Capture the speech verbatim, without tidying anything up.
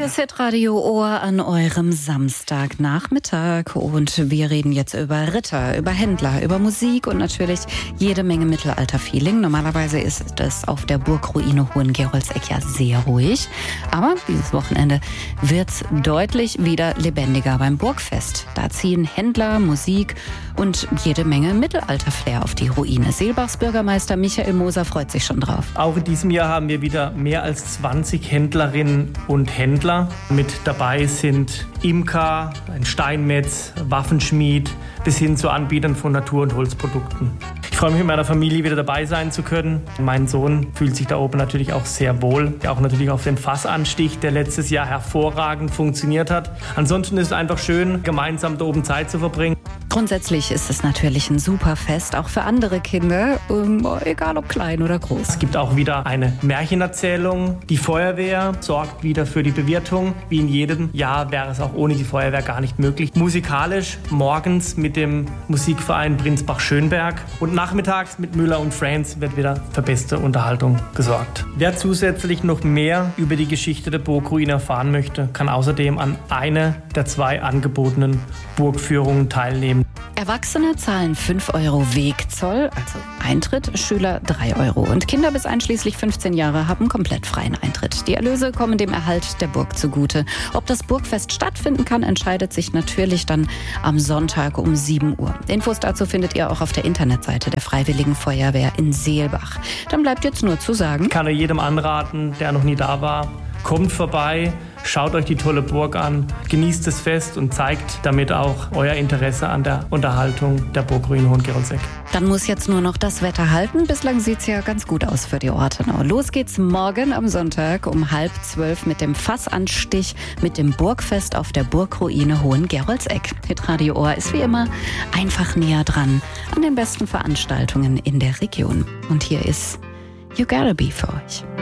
Hier ist Hitradio Ohr an eurem Samstagnachmittag und wir reden jetzt über Ritter, über Händler, über Musik und natürlich jede Menge Mittelalter-Feeling. Normalerweise ist es auf der Burgruine Hohengeroldseck ja sehr ruhig, aber dieses Wochenende wird's deutlich wieder lebendiger beim Burgfest. Da ziehen Händler, Musik und jede Menge Mittelalter-Flair auf die Ruine. Seelbachs Bürgermeister Michael Moser freut sich schon drauf. Auch in diesem Jahr haben wir wieder mehr als zwanzig Händlerinnen und Händler. Mit dabei sind Imker, ein Steinmetz, Waffenschmied bis hin zu Anbietern von Natur- und Holzprodukten. Ich freue mich, mit meiner Familie wieder dabei sein zu können. Mein Sohn fühlt sich da oben natürlich auch sehr wohl. Auch natürlich auf den Fassanstich, der letztes Jahr hervorragend funktioniert hat. Ansonsten ist es einfach schön, gemeinsam da oben Zeit zu verbringen. Grundsätzlich ist es natürlich ein super Fest, auch für andere Kinder, egal ob klein oder groß. Es gibt auch wieder eine Märchenerzählung. Die Feuerwehr sorgt wieder für die Bewirtung. Wie in jedem Jahr wäre es auch ohne die Feuerwehr gar nicht möglich. Musikalisch morgens mit dem Musikverein Brinsbach-Schönberg und nachmittags mit Müller und Friends wird wieder für beste Unterhaltung gesorgt. Wer zusätzlich noch mehr über die Geschichte der Burgruine erfahren möchte, kann außerdem an einer der zwei angebotenen Burgführungen teilnehmen. Erwachsene zahlen fünf Euro Wegzoll, also Eintritt, Schüler drei Euro. Und Kinder bis einschließlich fünfzehn Jahre haben komplett freien Eintritt. Die Erlöse kommen dem Erhalt der Burg zugute. Ob das Burgfest stattfinden kann, entscheidet sich natürlich dann am Sonntag um sieben Uhr. Infos dazu findet ihr auch auf der Internetseite der Freiwilligen Feuerwehr in Seelbach. Dann bleibt jetzt nur zu sagen: Ich kann nur jedem anraten, der noch nie da war, kommt vorbei. Schaut euch die tolle Burg an, genießt das Fest und zeigt damit auch euer Interesse an der Unterhaltung der Burgruine Hohengeroldseck. Dann muss jetzt nur noch das Wetter halten. Bislang sieht es ja ganz gut aus für die Ortenau. Los geht's morgen am Sonntag um halb zwölf mit dem Fassanstich, mit dem Burgfest auf der Burgruine Hohengeroldseck. Hitradio Ohr ist wie immer einfach näher dran an den besten Veranstaltungen in der Region. Und hier ist You Gotta Be für euch.